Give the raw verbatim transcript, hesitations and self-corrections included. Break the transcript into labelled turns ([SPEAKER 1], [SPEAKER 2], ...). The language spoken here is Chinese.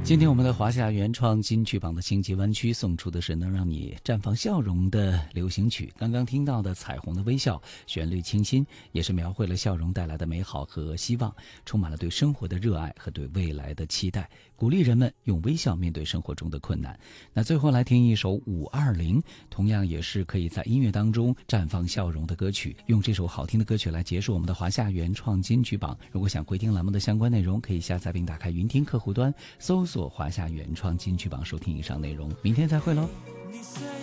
[SPEAKER 1] 今天我们的华夏原创金曲榜的星级湾区送出的是能让你绽放笑容的流行曲。刚刚听到的《彩虹的微笑》，旋律清新，也是描绘了笑容带来的美好和希望，充满了对生活的热爱和对未来的期待，鼓励人们用微笑面对生活中的困难。那最后来听一首五二零，同样也是可以在音乐当中绽放笑容的歌曲。用这首好听的歌曲来结束我们的华夏原创金曲榜。如果想回听栏目的相关内容，可以下载并打开云听客户端，搜索华夏原创金曲榜收听以上内容。明天再会喽。